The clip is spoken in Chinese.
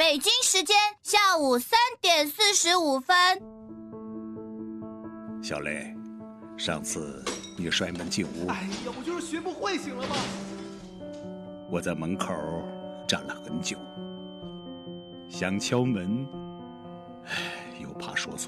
北京时间下午3点45分。 小雷，上次你摔门进屋， 哎呀，我就是学不会，行了吗？ 我在门口站了很久，想敲门，又怕说错